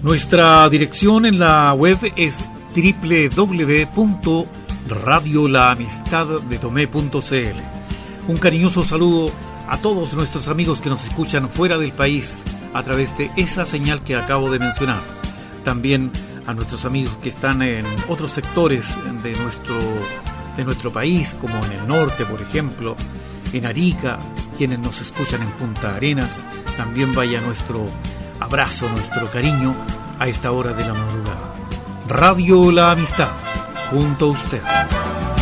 Nuestra dirección en la web es www.radiolaamistaddetomé.cl. Un cariñoso saludo a todos nuestros amigos que nos escuchan fuera del país a través de esa señal que acabo de mencionar. También a nuestros amigos que están en otros sectores de nuestro país, como en el norte, por ejemplo, en Arica, quienes nos escuchan en Punta Arenas. También vaya nuestro abrazo, nuestro cariño a esta hora de la madrugada. Radio La Amistad, junto a usted.